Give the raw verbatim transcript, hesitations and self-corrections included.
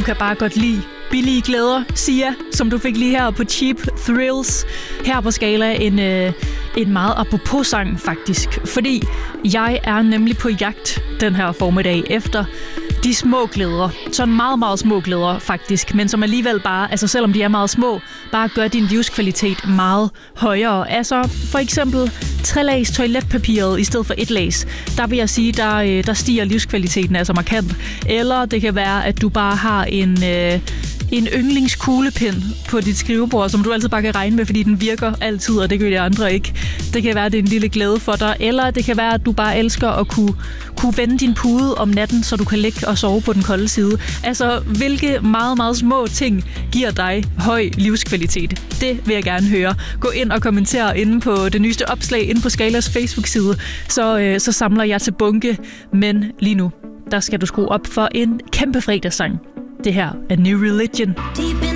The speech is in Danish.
kan bare godt lide billige glæder, Sia, som du fik lige her på Cheap Thrills. Her på Skala en, øh, en meget apropos-sang faktisk, fordi jeg er nemlig på jagt den her formiddag efter de små glæder. Sådan meget, meget små glæder faktisk, men som alligevel bare, altså selvom de er meget små, bare gør din livskvalitet meget højere. Altså for eksempel tre lags toiletpapiret i stedet for et lags. Der vil jeg sige, der, der stiger livskvaliteten altså markant. Eller det kan være, at du bare har en... Øh, en yndlingskuglepind på dit skrivebord, som du altid bare kan regne med, fordi den virker altid, og det gør de andre ikke. Det kan være, at det er en lille glæde for dig, eller det kan være, at du bare elsker at kunne, kunne vende din pude om natten, så du kan ligge og sove på den kolde side. Altså, hvilke meget, meget små ting giver dig høj livskvalitet? Det vil jeg gerne høre. Gå ind og kommenter inde på det nyeste opslag inde på Skalas Facebook-side, så, øh, så samler jeg til bunke. Men lige nu, der skal du skrue op for en kæmpe fredagssang. Det her er New Religion.